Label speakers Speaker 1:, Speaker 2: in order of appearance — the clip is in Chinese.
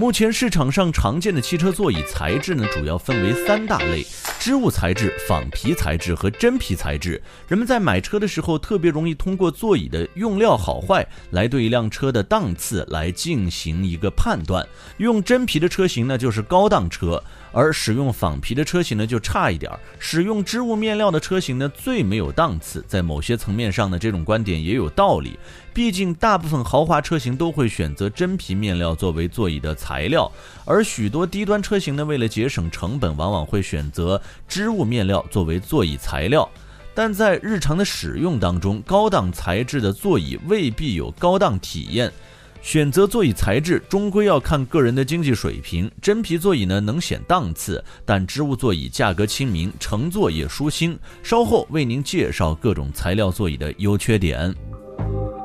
Speaker 1: 目前市场上常见的汽车座椅材质呢，主要分为3大类：织物材质、仿皮材质和真皮材质。人们在买车的时候，特别容易通过座椅的用料好坏来对一辆车的档次来进行一个判断。用真皮的车型呢，就是高档车，而使用仿皮的车型呢就差一点。使用织物面料的车型呢最没有档次。在某些层面上呢，这种观点也有道理。毕竟大部分豪华车型都会选择真皮面料作为座椅的材料，而许多低端车型呢，为了节省成本，往往会选择织物面料作为座椅材料。但在日常的使用当中，高档材质的座椅未必有高档体验。选择座椅材质终归要看个人的经济水平，真皮座椅呢能显档次，但织物座椅价格亲民，乘坐也舒心。稍后为您介绍各种材料座椅的优缺点。